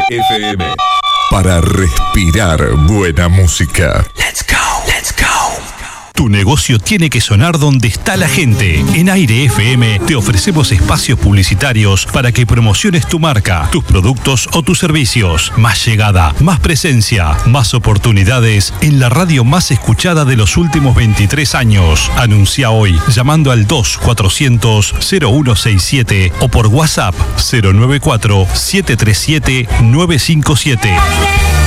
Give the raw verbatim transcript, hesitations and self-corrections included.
F M. Para respirar buena música. Let's go, let's go. Tu negocio tiene que sonar donde está la gente. En Aire F M te ofrecemos espacios publicitarios para que promociones tu marca, tus productos o tus servicios. Más llegada, más presencia, más oportunidades en la radio más escuchada de los últimos veintitrés años. Anuncia hoy llamando al dos cuatrocientos cero uno sesenta y siete o por WhatsApp cero nueve cuatro siete tres siete nueve cinco siete.